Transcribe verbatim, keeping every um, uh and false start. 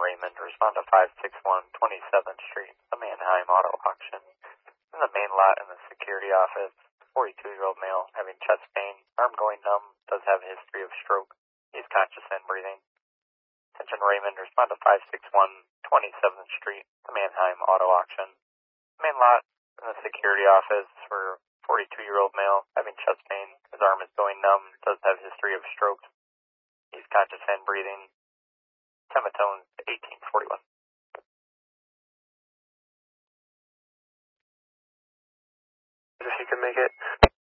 Raymond, respond to five six one twenty-seventh Street, the Manheim Auto Auction. In the main lot in the security office, forty-two-year-old male having chest pain, arm going numb, does have a history of stroke. He is conscious and breathing. Attention Raymond, respond to five six one twenty-seventh Street, the Manheim Auto Auction. Main lot in the security office for forty-two-year-old male having chest pain. His arm is going numb, does have a history of stroke. He's conscious and breathing. Semitone eighteen forty-one. If you can make it.